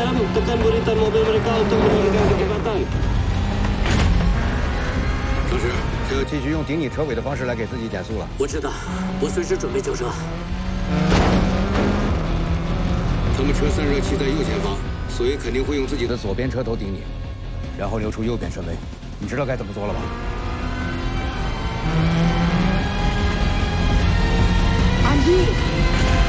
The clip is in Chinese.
jam, tekan buritan mobil mereka untuk menurunkan kecepatan。 老师，这继续用顶你车尾的方式来给自己减速了。 我知道，我随时准备救车。 他们车散热器在右前方，所以肯定会用自己的左边车头顶你，然后留出右边身位。你知道该怎么做了吧？ 安迪。